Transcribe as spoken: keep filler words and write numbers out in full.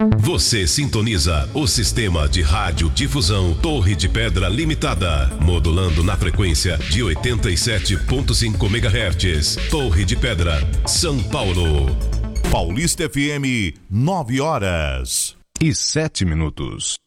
Você sintoniza o sistema de radiodifusão Torre de Pedra Limitada, modulando na frequência de oitenta e sete ponto cinco megahertz. Torre de Pedra, São Paulo. Paulista F M, nove horas e sete minutos.